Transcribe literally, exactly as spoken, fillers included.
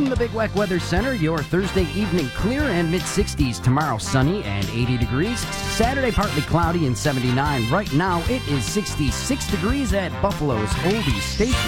From the Big Weck Weather Center, your Thursday evening clear and mid sixties. Tomorrow sunny and eighty degrees. Saturday partly cloudy and seventy-nine. Right now it is sixty-six degrees at Buffalo's Oldie Station.